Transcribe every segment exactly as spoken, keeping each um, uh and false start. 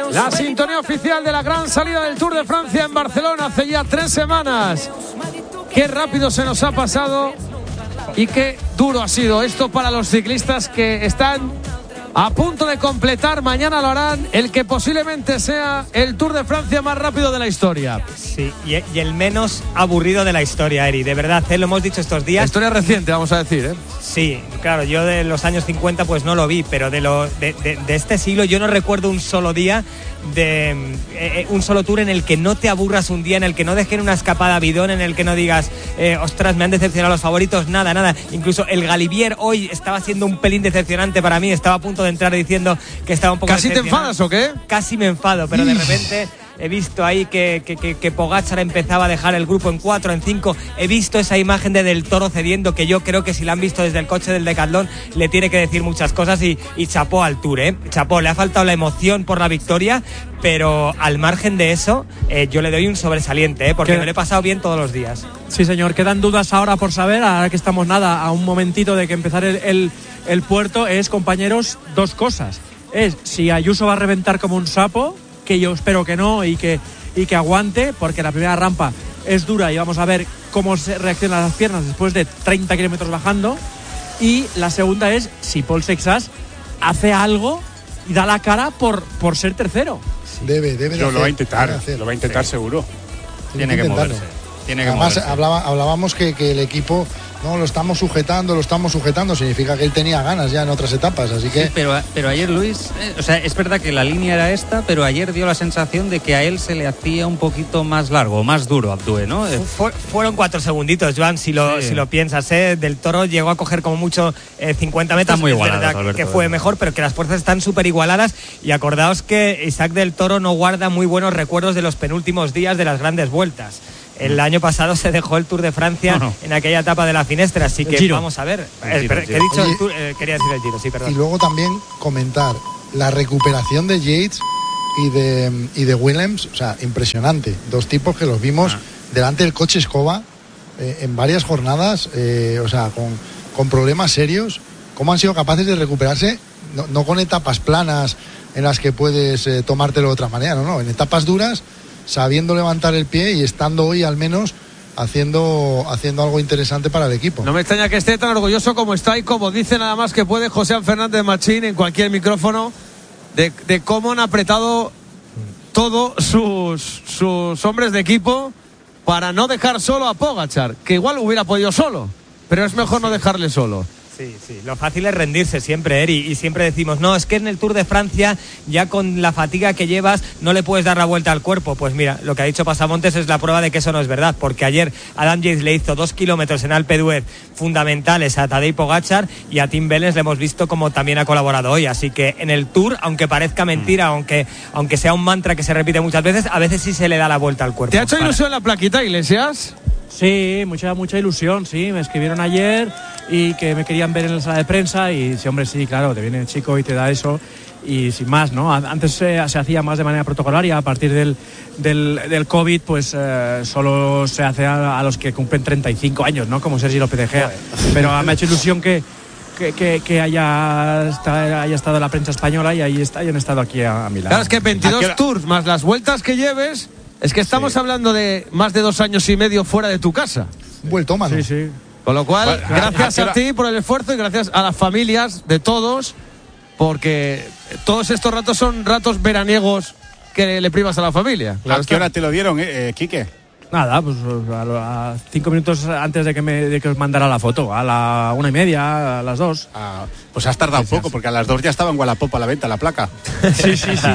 La sintonía oficial de la gran salida del Tour de Francia en Barcelona hace ya tres semanas. Qué rápido se nos ha pasado y qué duro ha sido esto para los ciclistas que están a punto de completar, mañana lo harán, el que posiblemente sea el Tour de Francia más rápido de la historia. Sí, y, y el menos aburrido de la historia, Eri, de verdad, ¿eh? Lo hemos dicho estos días. La historia reciente, vamos a decir, ¿eh? Sí, claro, yo de los años cincuenta pues no lo vi, pero de, lo, de, de, de este siglo yo no recuerdo un solo día, de eh, un solo Tour en el que no te aburras un día, en el que no dejen una escapada bidón, en el que no digas, eh, ostras, me han decepcionado los favoritos, nada, nada. Incluso el Galibier hoy estaba siendo un pelín decepcionante para mí, estaba a punto de entrar diciendo que estaba un poco ¿Casi te enfadas o qué? Casi me enfado, pero de repente he visto ahí que, que, que, que Pogačar empezaba a dejar el grupo en cuatro, en cinco. He visto esa imagen de Del Toro cediendo, que yo creo que si la han visto desde el coche del Decathlon le tiene que decir muchas cosas, y, y chapó al Tour, ¿eh? Chapó, le ha faltado la emoción por la victoria, pero al margen de eso, eh, yo le doy un sobresaliente, ¿eh? Porque me lo he pasado bien todos los días. Sí, señor, quedan dudas ahora por saber, ahora que estamos nada, a un momentito de que empezar el, el, el puerto, es, compañeros, dos cosas. Es si Ayuso va a reventar como un sapo, que yo espero que no y que, y que aguante, porque la primera rampa es dura y vamos a ver cómo se reaccionan las piernas después de treinta kilómetros bajando. Y la segunda es si Paul Seixas hace algo y da la cara por, por ser tercero. Sí. Debe, debe de Lo, hacer, lo va a intentar, hacer. lo va a intentar sí. seguro. Tiene, Tiene que, que moverse. Tiene que Además, moverse. Hablaba, hablábamos que, que el equipo no lo estamos sujetando, lo estamos sujetando, significa que él tenía ganas ya en otras etapas, así que... Sí, pero, pero ayer Luis, eh, o sea, es verdad que la línea era esta, pero ayer dio la sensación de que a él se le hacía un poquito más largo, más duro Abdue, ¿no? Fu- fueron cuatro segunditos, Joan, si lo, sí. si lo piensas, ¿eh? Del Toro llegó a coger como mucho eh, cincuenta metros. Está muy es igualado, verdad Alberto, que fue ¿eh? mejor, pero que las fuerzas están súper igualadas, y acordaos que Isaac Del Toro no guarda muy buenos recuerdos de los penúltimos días de las grandes vueltas. El año pasado se dejó el Tour de Francia no, no. en aquella etapa de la Finestra, así que vamos a ver. El Giro, el, el Giro. He dicho Oye, el Tour, eh, quería decir el Giro, sí, perdón. Y luego también comentar la recuperación de Yates y de, y de Willems, o sea, impresionante. Dos tipos que los vimos ah. delante del coche escoba eh, en varias jornadas, eh, o sea, con, con problemas serios. ¿Cómo han sido capaces de recuperarse? No, no con etapas planas en las que puedes eh, tomártelo de otra manera, no, no, en etapas duras, sabiendo levantar el pie y estando hoy al menos haciendo, haciendo algo interesante para el equipo. No me extraña que esté tan orgulloso como está y como dice nada más que puede José Fernández Machín en cualquier micrófono de, de cómo han apretado todos sus, sus hombres de equipo para no dejar solo a Pogačar, que igual hubiera podido solo, pero es mejor no dejarle solo. Sí, sí, lo fácil es rendirse siempre, Eri, y siempre decimos, no, es que en el Tour de Francia, ya con la fatiga que llevas, no le puedes dar la vuelta al cuerpo. Pues mira, lo que ha dicho Pasamontes es la prueba de que eso no es verdad, porque ayer Adam Yates le hizo dos kilómetros en Alpe d'Huez fundamentales a Tadej Pogačar, y a Tim Wellens le hemos visto como también ha colaborado hoy, así que en el Tour, aunque parezca mentira, mm. aunque, aunque sea un mantra que se repite muchas veces, a veces sí se le da la vuelta al cuerpo. ¿Te ha hecho para... ilusión la plaquita, Iglesias? Sí, mucha, mucha ilusión, sí, me escribieron ayer y que me querían ver en la sala de prensa y sí, hombre, sí, claro, te viene el chico y te da eso y sin más, ¿no? Antes se, se hacía más de manera protocolaria, a partir del, del, del COVID, pues eh, solo se hace a, a los que cumplen treinta y cinco años, ¿no? Como Sergi López de Gea, pero me ha hecho ilusión que Que, que, que haya, está, haya estado la prensa española y ahí está, hayan estado aquí a, a mi lado. Claro, es que veintidós tours más las vueltas que lleves, es que estamos sí. hablando de más de dos años y medio fuera de tu casa. Vueltómano. Sí, sí. Con lo cual, bueno, gracias a, a ti por el esfuerzo y gracias a las familias de todos, porque todos estos ratos son ratos veraniegos que le privas a la familia. Claro, ¿a qué hora te lo dieron, eh, eh, Quique? Nada, pues a, a cinco minutos antes de que me de que os mandara la foto, a la una y media, a las dos. Ah, pues has tardado un poco, porque a las dos ya estaba en Wallapop a la venta la placa. Sí, sí, sí.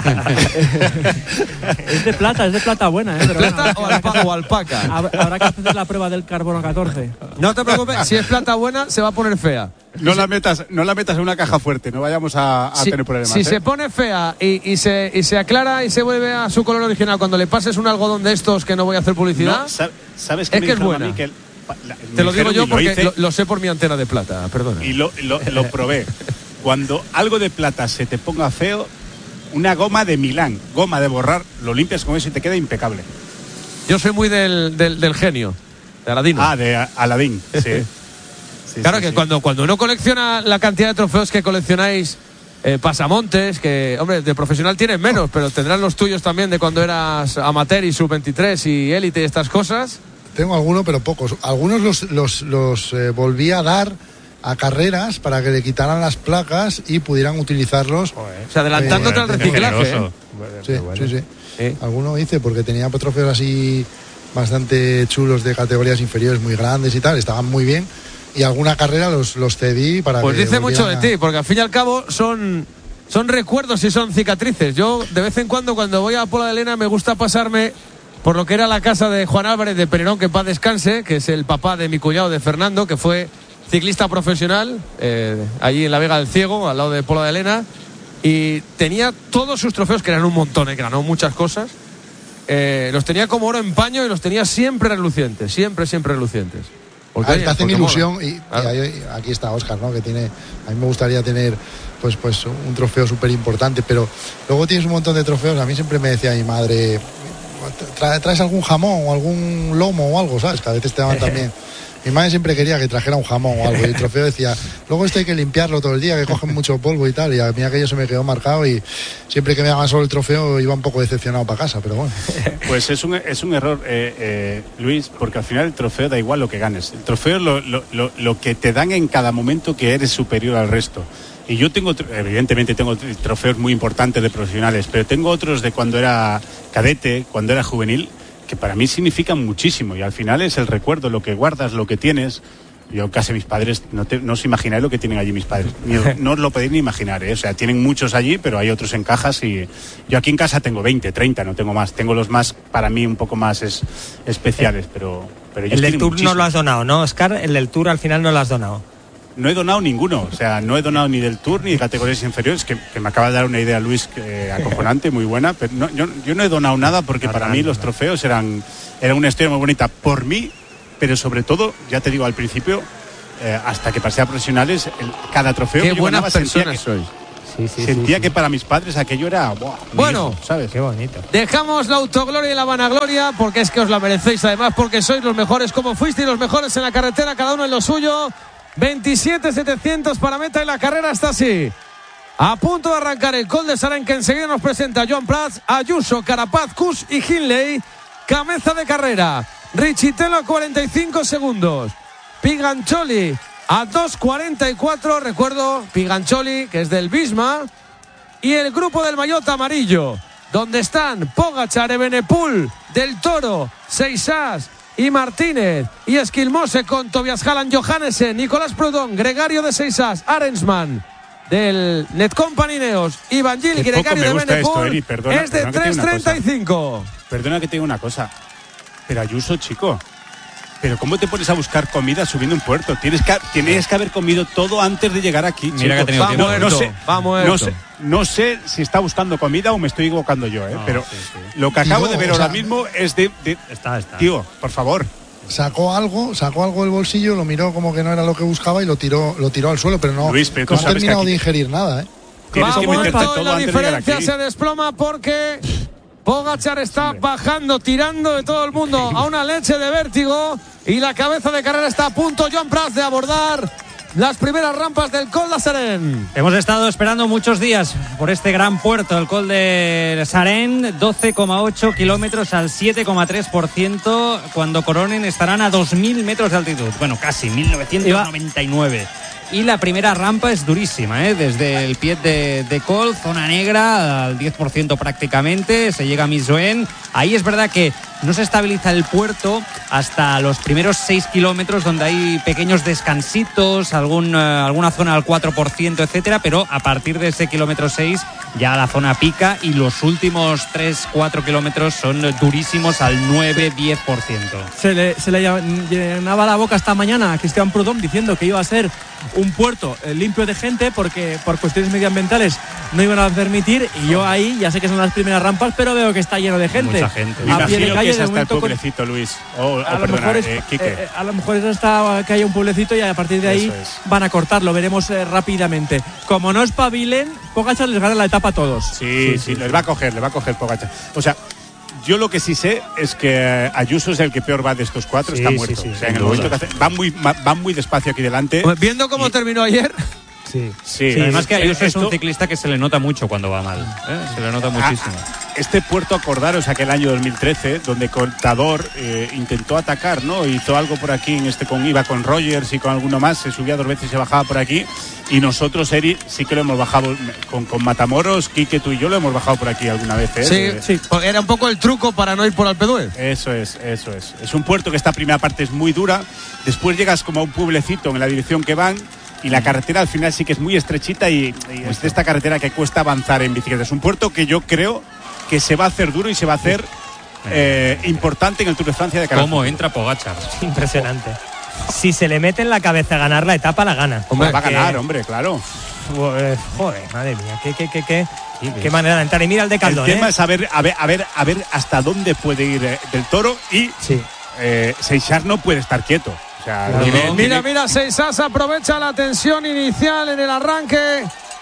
Es de plata, es de plata buena, ¿eh? Pero ¿Plata bueno, o, alpa, o alpaca? Habrá que hacer la prueba del carbono catorce. No te preocupes, si es plata buena, se va a poner fea. No la metas, no la metas en una caja fuerte, no vayamos a, a si, tener problemas. Si ¿eh? se pone fea y, y, se, y se aclara y se vuelve a su color original, cuando le pases un algodón de estos que no voy a hacer publicidad, no, ¿sabes qué es me que es buena. A mí que el, la, Te lo digo yo lo porque hice, lo, lo sé por mi antena de plata, perdona. Y lo, lo, lo probé. Cuando algo de plata se te ponga feo, una goma de Milán, goma de borrar, lo limpias con eso y te queda impecable. Yo soy muy del, del, del genio, de Aladino. Ah, de Aladín, sí. Sí, claro sí, que sí. Cuando, cuando uno colecciona la cantidad de trofeos que coleccionáis eh, pasamontes, que, hombre, de profesional tienes menos, pero tendrán los tuyos también de cuando eras amateur y sub veintitrés y élite y estas cosas. Tengo algunos, pero pocos. Algunos los, los, los eh, volví a dar a carreras para que le quitaran las placas y pudieran utilizarlos. O sea, adelantándote eh, al reciclaje. ¿eh? Sí, sí, sí, sí. Alguno hice porque tenía trofeos así bastante chulos de categorías inferiores muy grandes y tal, estaban muy bien. Y alguna carrera los, los cedí para pues que dice mucho de a... ti, porque al fin y al cabo son, son recuerdos y son cicatrices. Yo de vez en cuando cuando voy a Pola de Lena me gusta pasarme por lo que era la casa de Juan Álvarez de Pererón, que en paz descanse, que es el papá de mi cuñado de Fernando, que fue ciclista profesional eh, allí en la Vega del Ciego, al lado de Pola de Lena, y tenía todos sus trofeos, que eran un montón, eh, que ganó muchas cosas, eh, los tenía como oro en paño y los tenía siempre relucientes, siempre, siempre relucientes. Porque, ah, te hacen ilusión y, claro. y ahí, aquí está Óscar, ¿no? Que tiene, a mí me gustaría tener pues, pues un trofeo súper importante, pero luego tienes un montón de trofeos. A mí siempre me decía mi madre, ¿Tra, ¿traes algún jamón o algún lomo o algo, sabes? Que a veces te daban también. Mi madre siempre quería que trajera un jamón o algo, y el trofeo decía, luego esto hay que limpiarlo todo el día, que cogen mucho polvo y tal, y a mí aquello se me quedó marcado, y siempre que me daban solo el trofeo iba un poco decepcionado para casa, pero bueno. Pues es un, es un error, eh, eh, Luis, porque al final el trofeo da igual lo que ganes. El trofeo es lo, lo, lo, lo que te dan en cada momento que eres superior al resto. Y yo tengo, evidentemente tengo trofeos muy importantes de profesionales, pero tengo otros de cuando era cadete, cuando era juvenil, que para mí significan muchísimo, y al final es el recuerdo, lo que guardas, lo que tienes. Yo casi mis padres, no, te, no os imagináis lo que tienen allí mis padres, ni, no os lo podéis ni imaginar, ¿eh? O sea, tienen muchos allí, pero hay otros en cajas, y yo aquí en casa tengo veinte, treinta, no tengo más, tengo los más, para mí un poco más es, especiales, pero, pero el del Tour muchísimo. No lo has donado, ¿no, Óscar? El del Tour al final no lo has donado. No he donado ninguno, o sea, no he donado ni del Tour ni de categorías inferiores, que, que me acaba de dar una idea Luis eh, acojonante, muy buena, pero no, yo, yo no he donado nada porque para mí los trofeos eran, eran una historia muy bonita por mí, pero sobre todo, ya te digo al principio, eh, hasta que pasé a profesionales, el, cada trofeo Qué que yo buenas ganaba personas sentía, que, sois. Sí, sí, sentía sí, que sí. Para mis padres aquello era ¡buah! Bueno, hijo, ¿sabes? Qué bonito. Dejamos la autogloria y la vanagloria porque es que os la merecéis, además porque sois los mejores como fuisteis los mejores en la carretera, cada uno en lo suyo. veintisiete setecientos para meta y la carrera está así. A punto de arrancar el Col de Sarén, que enseguida nos presenta Joan Prats, Ayuso, Carapaz, Kuss y Hindley. Cabeza de carrera. Richitelo a cuarenta y cinco segundos. Pigancholi a dos cuarenta y cuatro. Recuerdo, Pigancholi, que es del Visma. Y el grupo del maillot amarillo, donde están Pogačar, Evenepoel, Del Toro, Seixas y Martínez y Esquilmose con Tobias Hallan, Johannesen, Nicolás Proudhon, Gregario de Seixas, Arensman del Netcompany Ineos, Iván Gil, Gregario de Evenepoel, es de tres treinta y cinco. Perdona que te diga una cosa, pero Ayuso, chico, pero ¿cómo te pones a buscar comida subiendo un puerto? Tienes que, tienes que haber comido todo antes de llegar aquí, chico. Mira que ha tenido tiempo. Muerto, no, sé, va muerto. No sé, no sé si está buscando comida o me estoy equivocando yo, ¿eh? No, pero sí, sí. lo que acabo no, de ver o ahora sea, mismo es de, de... Está, está. Tío, por favor. Sacó algo, sacó algo del bolsillo, lo miró como que no era lo que buscaba y lo tiró, lo tiró al suelo, pero no, Luis, pero no ha sabes terminado aquí... de ingerir nada, ¿eh? Tienes Va que meterte muerto, todo la antes de llegar diferencia aquí. se desploma porque Pogačar está bajando, tirando de todo el mundo a una leche de vértigo, y la cabeza de carrera está a punto, Joan Prats, de abordar las primeras rampas del Col de Sarén. Hemos estado esperando muchos días por este gran puerto, el Col de Sarén, doce coma ocho kilómetros al siete coma tres por ciento. Cuando coronen estarán a dos mil metros de altitud, bueno, casi mil novecientos noventa y nueve. Y la primera rampa es durísima, ¿eh? Desde el pie de, de Col, zona negra, al diez por ciento prácticamente, se llega a Misoen. Ahí es verdad que no se estabiliza el puerto hasta los primeros seis kilómetros, donde hay pequeños descansitos, algún, uh, alguna zona al cuatro por ciento, etcétera, pero a partir de ese kilómetro seis ya la zona pica y los últimos tres cuatro kilómetros son durísimos al nueve diez por ciento. Se le, se le llenaba la boca esta mañana a Cristian Proudhon diciendo que iba a ser un puerto eh, limpio de gente porque por cuestiones medioambientales no iban a permitir, y yo ahí ya sé que son las primeras rampas, pero veo que está lleno de gente. Mucha gente. Me A pie de imagino calle, que es de hasta el momento pueblecito, con... Luis. O, a, o lo perdona, mejor es, eh, Quique. eh, a lo mejor es hasta que haya un pueblecito y a partir de ahí es. van a cortarlo, veremos eh, rápidamente. Como no espabilen, Pogačar les gana la etapa a todos. Sí, sí, sí, les va a coger, le va a coger Pogačar. O sea, yo lo que sí sé es que Ayuso es el que peor va de estos cuatro, sí, está muerto. Sí, sí, o sea, en el momento que hace, va muy, va muy despacio aquí delante. Pues viendo cómo y... terminó ayer. Sí, Sí. Sí, Sí, además que Ayuso es esto, un ciclista que se le nota mucho cuando va mal. ¿eh? Se le nota muchísimo. Este puerto, acordaros aquel año dos mil trece, donde Contador eh, intentó atacar, ¿no? Hizo algo por aquí, en este con iba con Rogers y con alguno más, se subía dos veces y se bajaba por aquí. Y nosotros, Eri, sí que lo hemos bajado con, con Matamoros, Quique, tú y yo lo hemos bajado por aquí alguna vez, ¿eh? Sí, Eh, sí. Era un poco el truco para no ir por Alpedue. Eso es, eso es. Es un puerto que esta primera parte es muy dura. Después llegas como a un pueblecito en la dirección que van. Y la carretera al final sí que es muy estrechita y, y es de esta carretera que cuesta avanzar en bicicleta. Es un puerto que yo creo que se va a hacer duro y se va a hacer eh, importante en el Tour de Francia de cara. ¿Cómo entra Pogačar? Impresionante. Si se le mete en la cabeza ganar la etapa, la gana. Hombre, va a Que- ganar, hombre, claro. Eh, Joder, madre mía, qué, qué, qué, qué, qué manera de entrar. Y mira el de Caldón, El tema ¿eh? es a ver, a ver, a ver, a ver hasta dónde puede ir eh, Del Toro y Sí. eh, Seixas no puede estar quieto. O sea, Claro. tiene- Mira, tiene- mira, Seixas aprovecha la tensión inicial en el arranque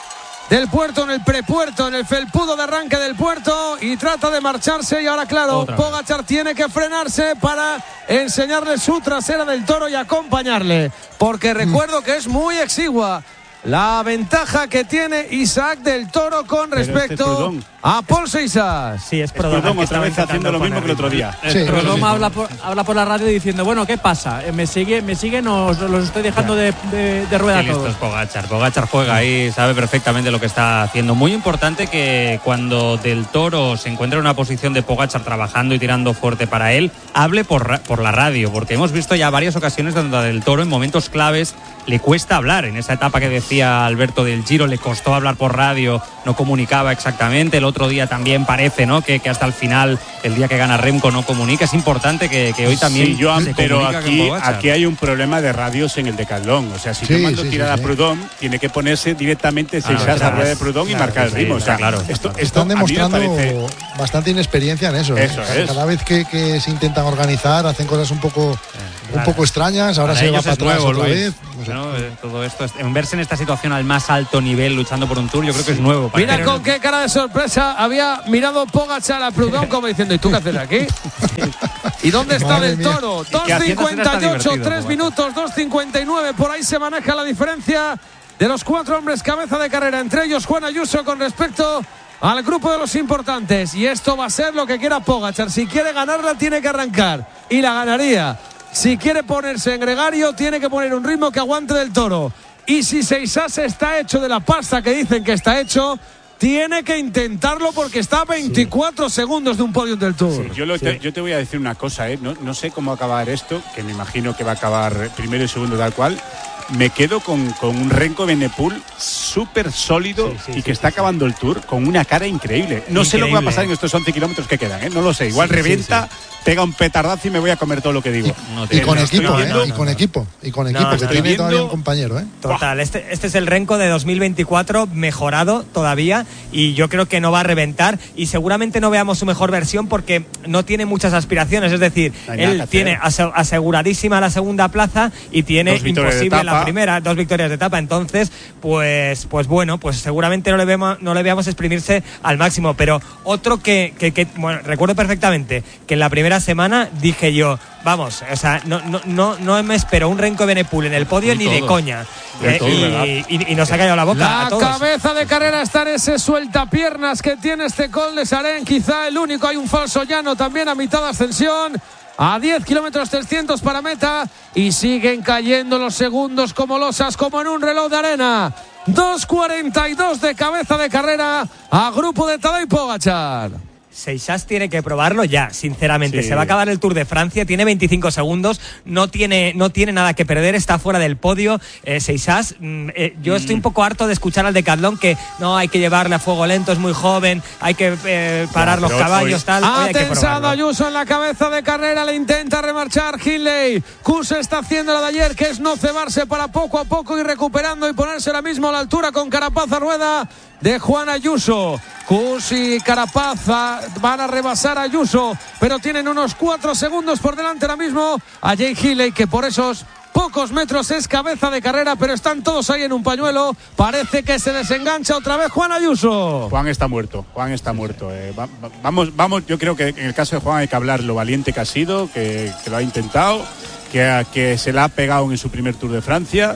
del puerto, en el prepuerto, en el felpudo de arranque del puerto y trata de marcharse. Y ahora, claro, Otra vez. Pogačar tiene que frenarse para enseñarle su trasera Del Toro y acompañarle, porque recuerdo que es muy exigua la ventaja que tiene Isaac Del Toro con Pero este es respecto Proudhon. a Paul Seixas. Sí, es Es Proudhon Proudhon que otra estaba vez intentando haciendo lo mismo que el otro poner día. Sí, Pero sí, Loma sí. habla por, habla por la radio diciendo, bueno, ¿qué pasa? Eh, ¿Me sigue, me siguen o os los estoy dejando de, de, de rueda a Qué listo todos? es Pogačar. Pogačar juega ahí, sabe perfectamente lo que está haciendo. Muy importante que cuando Del Toro se encuentre en una posición de Pogačar trabajando y tirando fuerte para él, hable por, ra- por la radio, porque hemos visto ya varias ocasiones donde a Del Toro en momentos claves le cuesta hablar. En esa etapa que decía Alberto del Giro le costó hablar por radio, no comunicaba exactamente. El otro día también parece, ¿no?, que, que hasta el final, el día que gana Remco, no comunica. Es importante que, que hoy también Sí, Joan, se pero comunica con aquí, Pogačar. aquí hay un problema de radios en el Decathlon. O sea, si Sí, yo mando sí, tirar sí, a sí. Proudhon, tiene que ponerse directamente Seixas claro, a rueda de Proudhon y claro, marcar el sí, ritmo. O sea, está claro. esto, esto Están a mí me demostrando parece- bastante inexperiencia en eso. ¿eh? Eso Cada- es. Cada vez que, que se intentan organizar, hacen cosas un poco, un Claro. poco extrañas. Ahora Para se va ellos para es atrás nuevo, otra Luis. vez. No sé. ¿No? Eh, Todo esto, es- en verse en esta situación al más alto nivel, luchando por un Tour, yo creo que es nuevo. para Mira él. con qué cara de sorpresa había mirado Pogačar a Proudhon como diciendo, ¿y tú qué haces aquí? ¿Y dónde está Madre Del mía. Toro? Y que haciéndose dos cincuenta y ocho, está divertido, tres Pogačar. minutos, dos cincuenta y nueve. Por ahí se maneja la diferencia de los cuatro hombres cabeza de carrera, entre ellos Juan Ayuso con respecto al grupo de los importantes. Y esto va a ser lo que quiera Pogačar. Si quiere ganarla, tiene que arrancar. Y la ganaría. Si quiere ponerse en gregario, tiene que poner un ritmo que aguante Del Toro. Y si Seixas está hecho de la pasta que dicen que está hecho, tiene que intentarlo porque está a veinticuatro segundos de un podio del Tour. Sí, yo, lo te, yo te voy a decir una cosa, ¿eh? no, no sé cómo acabar esto, que me imagino que va a acabar primero y segundo tal cual. Me quedo con, con un Renko Benepul súper sólido Sí, sí, y sí, que está sí, acabando el Tour con una cara increíble. No sé lo que va a pasar en estos once kilómetros que quedan, ¿eh? No lo sé. Igual Sí, sí, revienta, pega un petardazo y me voy a comer todo lo que digo. No Y tiene- con no estoy equipo, ¿eh? viendo- Y con equipo. Y con equipo, No, que estoy tiene viendo- todavía un compañero, ¿eh? Total, este, este es el Renko de dos mil veinticuatro mejorado todavía y yo creo que no va a reventar y seguramente no veamos su mejor versión porque no tiene muchas aspiraciones, es decir, No hay nada él que tiene hacer. ase- aseguradísima la segunda plaza y tiene Dos victorias de imposible la etapa. primera, dos victorias de etapa, entonces pues pues bueno, pues seguramente no le vemos, no le veamos exprimirse al máximo, pero otro que, que, que bueno, recuerdo perfectamente que en la primera semana dije yo, vamos, o sea, no, no, no, no me espero un Renko Benepul en el podio Y ni de todo. coña. De Eh, todo, ¿verdad? y, y- y nos ha callado la boca La a todos. cabeza de carrera está en ese sueltapiernas que tiene este Col de Sarén, quizá el único. Hay un falso llano también a mitad de ascensión, a diez kilómetros trescientos para meta, y siguen cayendo los segundos como losas, como en un reloj de arena. dos cuarenta y dos de cabeza de carrera a grupo de Tadej Pogačar. Seixas tiene que probarlo ya, sinceramente. Sí. Se va a acabar el Tour de Francia, tiene veinticinco segundos, no tiene, no tiene nada que perder, está fuera del podio. Eh, Seixas, mm, eh, yo estoy un poco harto de escuchar al Decathlon que no hay que llevarle a fuego lento, es muy joven, hay que eh, parar Ya, los pero caballos, hoy- tal. Hoy Ha hay que tensado probarlo. Ayuso en la cabeza de carrera, le intenta remarchar Hindley. Kus está haciendo la de ayer, que es no cebarse para poco a poco ir recuperando y ponerse ahora mismo a la altura con Carapaz a rueda de Juan Ayuso. Kus y Carapaz a- van a rebasar a Ayuso, pero tienen unos cuatro segundos por delante ahora mismo a Jay Hindley, que por esos pocos metros es cabeza de carrera, pero están todos ahí en un pañuelo. Parece que se desengancha otra vez Juan Ayuso. Juan está muerto, Juan está muerto. Eh, va- va- vamos, vamos, yo creo que en el caso de Juan hay que hablar lo valiente que ha sido, que, que lo ha intentado, que, ha- que se la ha pegado en su primer Tour de Francia.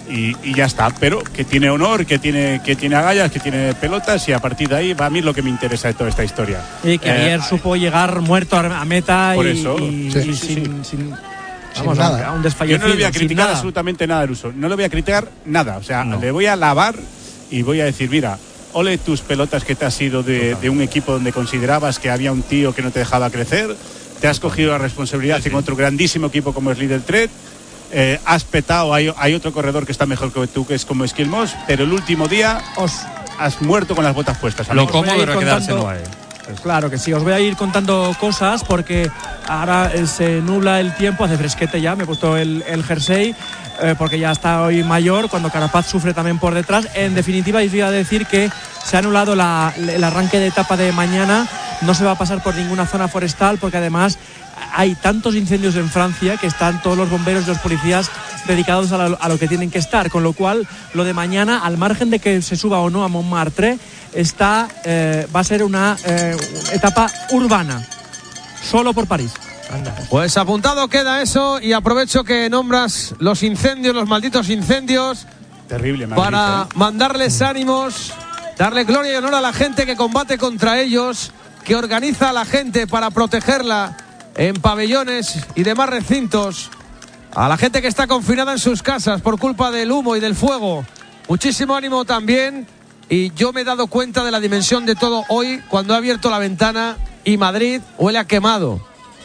y, y ya está. Pero que tiene honor, que tiene, que tiene agallas, que tiene pelotas, y a partir de ahí va a mí lo que me interesa de toda esta historia. Y que Eh, ayer supo llegar muerto a meta por y, eso, y- sí, y sí, sin, sin, Sin vamos, nada. a un Yo desfallecido. no le voy a sin criticar nada. absolutamente nada al uso. No le voy a criticar nada. O sea, No. le voy a alabar y voy a decir, mira, ole tus pelotas que te has ido de, de un equipo donde considerabas que había un tío que no te dejaba crecer. Te has cogido la responsabilidad en otro grandísimo equipo como es Lidl Trek. Eh, has petado, hay, hay otro corredor que está mejor que tú, que es como Esquilmos, pero el último día Os- has muerto con las botas puestas. Lo amigo. voy a cómodo ir era quedarse contando- no hay. Claro que sí, os voy a ir contando cosas porque ahora eh, se nubla el tiempo, hace fresquete ya, me he puesto el, el jersey eh, porque ya está hoy mayor, cuando Carapaz sufre también por detrás. En definitiva, os voy a decir que se ha anulado la- el arranque de etapa de mañana, no se va a pasar por ninguna zona forestal porque además hay tantos incendios en Francia que están todos los bomberos y los policías dedicados a lo, a lo que tienen que estar, con lo cual lo de mañana, al margen de que se suba o no a Montmartre, está, eh, va a ser una eh, etapa urbana, solo por París. Anda. Pues apuntado queda eso, y aprovecho que nombras los incendios, los malditos incendios, Terrible, Madrid, para ¿eh? mandarles ánimos, darle gloria y honor a la gente que combate contra ellos, que organiza a la gente para protegerla en pabellones y demás recintos, a la gente que está confinada en sus casas por culpa del humo y del fuego. Muchísimo ánimo también, y yo me he dado cuenta de la dimensión de todo hoy cuando he abierto la ventana y Madrid huele a quemado.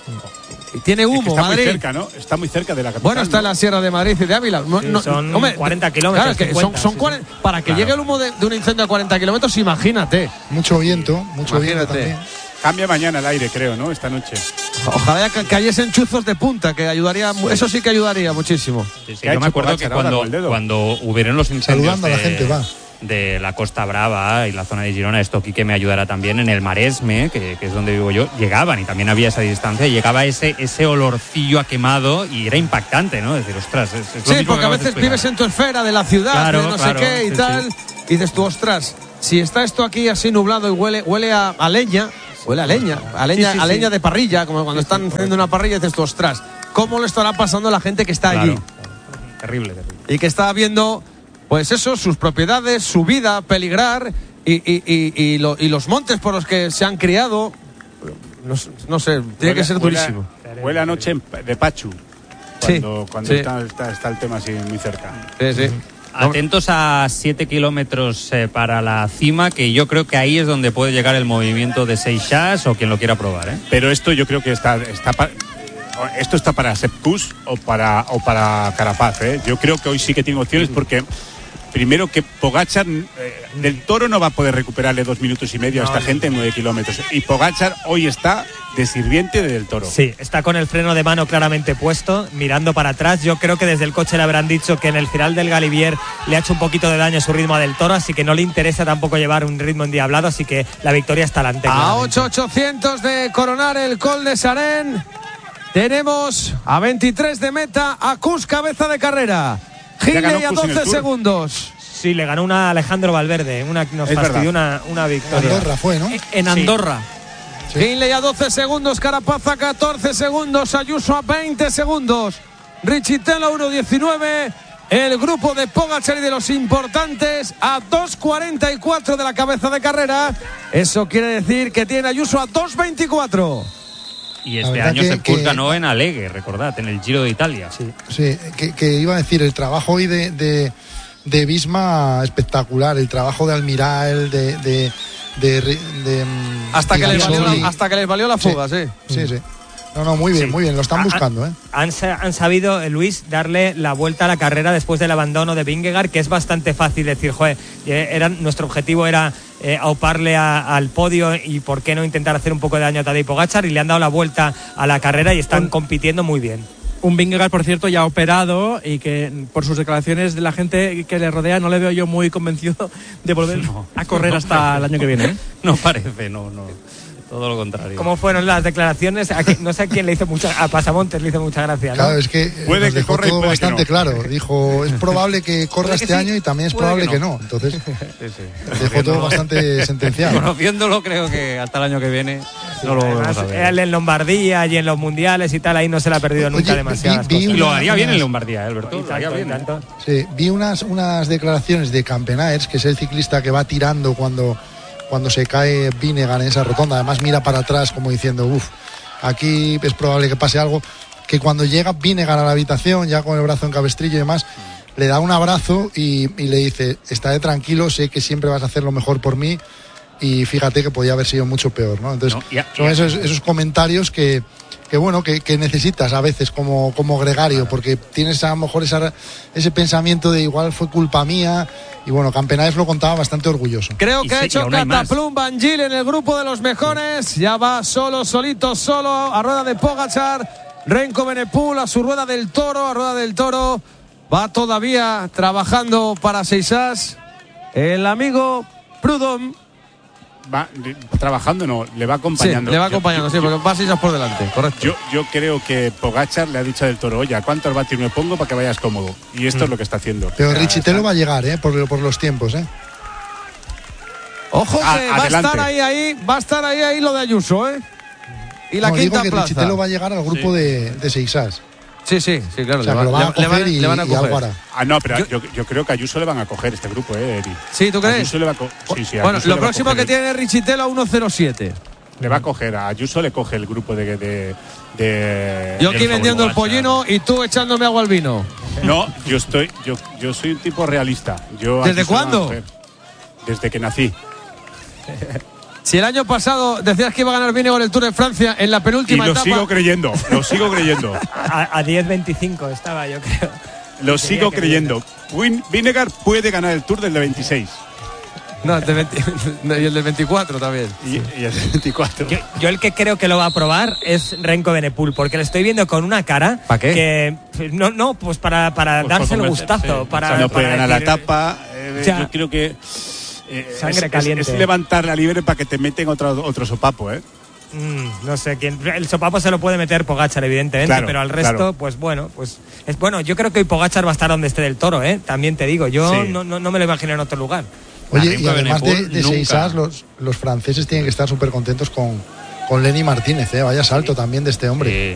Y tiene Es humo, que está Madrid. muy cerca, ¿no? Está muy cerca de la capital. Bueno, está en ¿no? la Sierra de Madrid y de Ávila. No, Sí, no, son hombre, cuarenta kilómetros, Claro, es que cincuenta, son, son sí, cuarenta, sí. para que Claro. llegue el humo de, de un incendio a cuarenta kilómetros, imagínate. Mucho viento, mucho viento Imagínate. también. Cambia mañana el aire, creo, ¿no? Esta noche. Ojalá ca- cayesen chuzos de punta, que ayudaría, mu- eso sí que ayudaría muchísimo. Sí, sí, ¿Qué ha yo me hecho acuerdo que Pogačar ahora cuando, con el dedo? cuando hubieron los incendios Saludando a la de, gente, va. de la Costa Brava y la zona de Girona, esto aquí que me ayudará también, en el Maresme, que, que es donde vivo yo, llegaban y también había esa distancia, llegaba ese, ese olorcillo a quemado y era impactante, ¿no? Es decir, ostras, es, es lo Sí, mismo porque que a acabas de veces explicar. vives en tu esfera de la ciudad, Claro, de no claro, sé qué y sí, tal, sí. y dices tú, ostras, si está esto aquí así nublado y huele, huele a, a leña, huele a leña, a leña, Sí, sí, a sí. leña de parrilla, como cuando están encendiendo una parrilla, y dices tú, ostras, ¿cómo le estará pasando a la gente que está Claro, allí? claro. Terrible, terrible. Y que está viendo, pues eso, sus propiedades, su vida peligrar, y, y, y, y, lo- y los montes por los que se han criado. No, s- no sé, tiene Huele- que ser huele a- durísimo. Huele anoche en- de Pachu. Sí, Cuando, cuando sí. Está, está, está el tema así muy cerca. Sí, sí. Atentos a siete kilómetros eh, para la cima, que yo creo que ahí es donde puede llegar el movimiento de Seixas o quien lo quiera probar, ¿eh? Pero esto yo creo que está, está pa- esto está para Sepkus o para, o para Carapaz, ¿eh? Yo creo que hoy sí que tiene opciones porque primero que Pogačar eh, del Toro no va a poder recuperarle dos minutos y medio a esta gente en nueve kilómetros. Y Pogačar hoy está de sirviente del Toro. Sí, está con el freno de mano claramente puesto, mirando para atrás. Yo creo que desde el coche le habrán dicho que en el final del Galibier le ha hecho un poquito de daño a su ritmo a del Toro, así que no le interesa tampoco llevar un ritmo endiablado, así que la victoria está delante. A claramente. ocho mil ochocientos de coronar el Col de Sarén, tenemos a veintitrés de meta a Kuss, cabeza de carrera. ganó Hindley a Kuss en el doce Tour. segundos. Sí, le ganó una a Alejandro Valverde, una que nos Es fastidió verdad. una, una victoria. Andorra fue, ¿no? En Andorra. Sí. Hindley a doce segundos, Carapaz a catorce segundos, Ayuso a veinte segundos, Richie Taylor diecinueve. El grupo de Pogačar y de los importantes a dos cuarenta y cuatro de la cabeza de carrera. Eso quiere decir que tiene Ayuso a dos veinticuatro. Y La este verdad año que- Sepkus que- ganó en Alegue, recordad, en el Giro de Italia. Sí. Sí, que, que iba a decir, el trabajo hoy de, de, de Visma espectacular, el trabajo de Almiral, de... de, de, de, mm, Hasta que, les valió Piazzoli. la, hasta que les valió la fuga, sí. Sí, sí. No, no, muy bien, Sí. muy bien, lo están Ah, buscando, ¿eh? Han, sa- han sabido, eh, Luis, darle la vuelta a la carrera después del abandono de Vingegaard, que es bastante fácil decir, joder, eh, era, nuestro objetivo era eh, auparle a- al podio y por qué no intentar hacer un poco de daño a Tadej Pogačar, y le han dado la vuelta a la carrera y están Un- compitiendo muy bien. Un Vingegaard, por cierto, ya operado y que por sus declaraciones de la gente que le rodea no le veo yo muy convencido de volver No, a correr no hasta parece. el año que viene, ¿eh? No parece, no, no. Todo lo contrario. ¿Cómo fueron las declaraciones? A que- no sé a quién le hizo mucha, a Pasamontes le hizo mucha gracia, ¿no? Claro, es que eh, Puede nos que dejó corra y todo puede que bastante no. claro. Dijo, es probable que corra Puede que este sí, año y también es puede probable que que no. no. Entonces, Sí, sí. dejó todo bastante sentenciado. Conociéndolo, creo que hasta el año que viene. no lo Además, vamos a ver. él en Lombardía y en los mundiales y tal, ahí no se le ha perdido Oye, nunca vi- demasiadas vi cosas. Y lo una- haría bien unas- en Lombardía, Alberto. Lo haría Tanto, bien. tanto. Sí, vi unas, unas declaraciones de Campenaers, que es el ciclista que va tirando cuando, cuando se cae Vinegar en esa rotonda. Además mira para atrás como diciendo, uff, aquí es probable que pase algo. Que cuando llega Vinegar a la habitación, ya con el brazo en cabestrillo y demás, le da un abrazo y, y le dice, estaré tranquilo, sé que siempre vas a hacer lo mejor por mí y fíjate que podía haber sido mucho peor, ¿no? Entonces, No, ya- son ya- esos, esos comentarios que, que bueno, que, que necesitas a veces como, como gregario, porque tienes a lo mejor esa, ese pensamiento de igual fue culpa mía, y bueno, Campenaes lo contaba bastante orgulloso. Creo Y que ha sí, y hecho aún hay más. Cataplum Van Gil en el grupo de los mejores. Ya va solo, solito, solo, a rueda de Pogačar. Renko Benepul a su rueda del Toro, a rueda del Toro. Va todavía trabajando para Seisas. El amigo Prudhomme. Va de- trabajando, no, le va Sí, acompañando. le va Yo- acompañando, sí, yo- porque va Seisas por delante, correcto. Yo, yo creo que Pogačar le ha dicho del Toro, oye, ¿a cuántos vatios me pongo para que vayas cómodo? Y esto es lo que está haciendo. Pero O sea, Richitelo está- va a llegar, ¿eh? Por, por los tiempos, ¿eh? Ojo que A- va a adelante. estar ahí, ahí, va a estar ahí, ahí lo de Ayuso, ¿eh? Y la No, digo quinta que plaza. Richitelo va a llegar al grupo de, de Seisas. Sí, sí, sí, claro. O sea, le, que lo van a le- le coger y, le van a y coger. algo hará. Ah, no, pero yo, yo creo que a Ayuso le van a coger este grupo, ¿eh, Eri? Sí, ¿tú crees? Ayuso le va a co- sí, sí, Bueno, Ayuso lo le va a próximo coger que el- tiene es Richitelo a uno cero siete. Le va a coger, a Ayuso le coge el grupo de. de, de Yo aquí del vendiendo el Pogačar. pollino y tú echándome agua al vino. No, yo estoy. Yo, yo soy un tipo realista. Yo a ¿Desde Ayuso le van a cuándo? coger. Desde que nací. Si el año pasado decías que iba a ganar Vinegar en el Tour de Francia en la Y penúltima lo etapa. sigo creyendo, lo sigo creyendo. A, a diez veinticinco estaba, yo creo. Lo Tenía sigo que creyendo. Win- Vinegar puede ganar el Tour del de veintiséis. No, el de veinte y el del veinticuatro también. Y, y el de veinticuatro. Yo, yo el que creo que lo va a probar es Renko Benepul, porque le estoy viendo con una cara ¿Pa qué? que no, no, pues para, para Pues por darse el convencer, gustazo, sí. para, O sea, no puede para ganar la decir, etapa. eh, Ya. yo creo que. eh, Sangre es, es- caliente. es levantar la libre para que te meten otro, otro sopapo, ¿eh? Mm, no sé quién. El sopapo se lo puede meter Pogačar, evidentemente, Claro, pero al resto, claro. pues bueno, pues es bueno. Yo creo que hoy Pogačar va a estar donde esté del Toro, ¿eh? También te digo, yo Sí. no, no, no me lo imagino en otro lugar. Oye, Renko y además de, Benepul de nunca. Seisas, los, los franceses tienen que estar súper contentos con, con Lenny Martínez, ¿eh? Vaya salto también de este hombre. Sí.